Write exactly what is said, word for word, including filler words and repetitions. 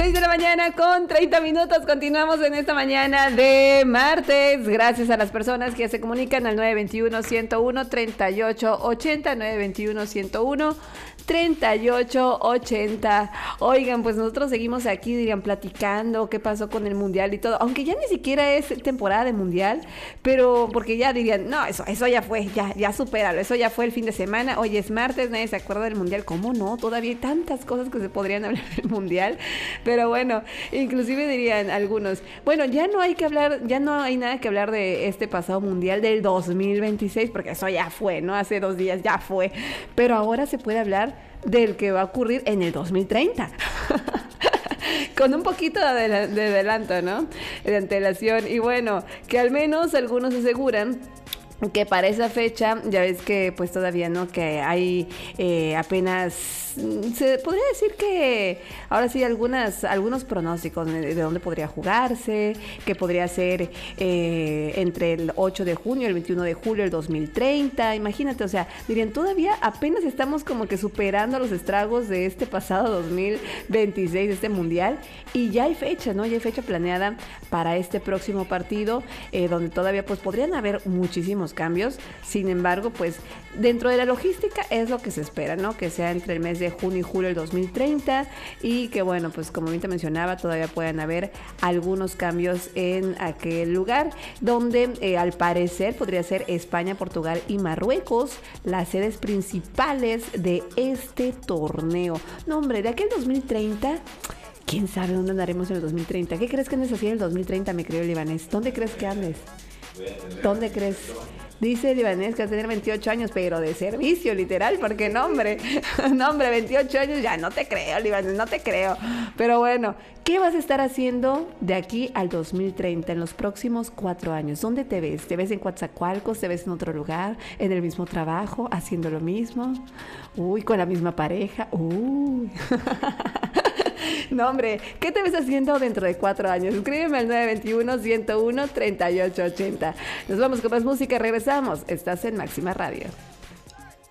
seis de la mañana con treinta minutos. Continuamos en esta mañana de martes. Gracias a las personas que se comunican al nueve dos uno, uno cero uno, tres ocho ocho cero, nueve dos uno, uno cero uno, tres ocho ocho cero. Oigan, pues nosotros seguimos aquí, dirían, platicando qué pasó con el mundial y todo. Aunque ya ni siquiera es temporada de mundial, pero porque ya dirían, no, eso, eso ya fue, ya, ya supéralo. Eso ya fue el fin de semana. Hoy es martes, nadie se acuerda del mundial. ¿Cómo no? Todavía hay tantas cosas que se podrían hablar del mundial. Pero bueno, inclusive dirían algunos, bueno, ya no hay que hablar, ya no hay nada que hablar de este pasado mundial del dos mil veintiséis, porque eso ya fue, ¿no? Hace dos días ya fue. Pero ahora se puede hablar del que va a ocurrir en el dos mil treinta. Con un poquito de, de adelanto, ¿no? De antelación. Y bueno, que al menos algunos aseguran que para esa fecha, ya ves que pues todavía no, que hay eh, apenas, se podría decir que ahora sí algunas, algunos pronósticos de, de dónde podría jugarse, que podría ser eh, entre el ocho de junio y el veintiuno de julio del dos mil treinta, imagínate, o sea, dirían, todavía apenas estamos como que superando los estragos de este pasado dos mil veintiséis, este mundial, y ya hay fecha, ¿no? Ya hay fecha planeada para este próximo partido, eh, donde todavía pues podrían haber muchísimos cambios. Sin embargo, pues dentro de la logística es lo que se espera, ¿no? Que sea entre el mes de junio y julio del dos mil treinta y que bueno, pues como ahorita mencionaba, todavía pueden haber algunos cambios en aquel lugar, donde eh, al parecer podría ser España, Portugal y Marruecos las sedes principales de este torneo. No, hombre, de aquel dos mil treinta... ¿Quién sabe dónde andaremos en el dos mil treinta? ¿Qué crees que andes así en el dos mil treinta, mi querido libanés? ¿Dónde crees que andes? ¿Dónde crees? Dice el libanés que va a tener veintiocho años, pero de servicio, literal, porque no, hombre, no, hombre, veintiocho años, ya no te creo, libanés, no te creo. Pero bueno, ¿qué vas a estar haciendo de aquí al dos mil treinta, en los próximos cuatro años? ¿Dónde te ves? ¿Te ves en Coatzacoalcos? ¿Te ves en otro lugar? ¿En el mismo trabajo? ¿Haciendo lo mismo? Uy, ¿con la misma pareja? Uy... No, hombre, ¿qué te ves haciendo dentro de cuatro años? Escríbeme al nueve dos uno, uno cero uno, tres ocho ocho cero. Nos vamos con más música, regresamos. Estás en Máxima Radio.